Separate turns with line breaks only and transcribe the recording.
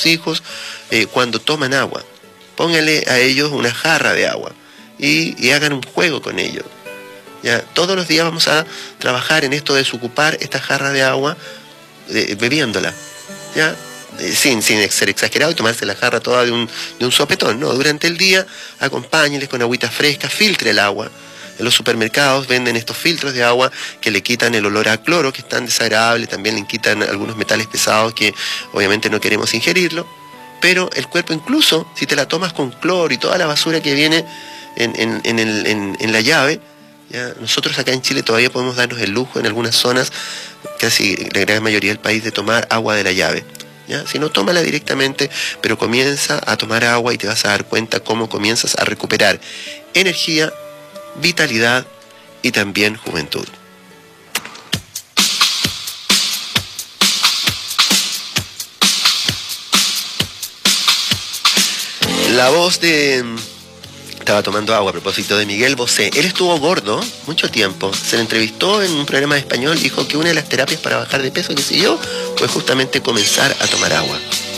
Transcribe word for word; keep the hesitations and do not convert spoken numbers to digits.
sus hijos eh, cuando toman agua. Póngale a ellos una jarra de agua y, y hagan un juego con ellos. ¿Ya? Todos los días vamos a trabajar en esto de desocupar esta jarra de agua eh, bebiéndola. ¿Ya? Eh, sin, sin ser exagerado y tomarse la jarra toda de un, de un sopetón. No, durante el día acompáñenles con agüita fresca, filtre el agua. En los supermercados venden estos filtros de agua que le quitan el olor a cloro, que es tan desagradable, también le quitan algunos metales pesados que obviamente no queremos ingerirlo. Pero el cuerpo, incluso si te la tomas con cloro y toda la basura que viene en, en, en, el, en, en la llave, ¿ya? Nosotros acá en Chile todavía podemos darnos el lujo en algunas zonas, casi la gran mayoría del país, de tomar agua de la llave. ¿Ya? Si no, tómala directamente, pero comienza a tomar agua y te vas a dar cuenta cómo comienzas a recuperar energía, vitalidad y también juventud. La voz de... Estaba tomando agua a propósito de Miguel Bosé. Él estuvo gordo mucho tiempo. Se le entrevistó en un programa de español. Dijo que una de las terapias para bajar de peso, qué sé yo, fue justamente comenzar a tomar agua.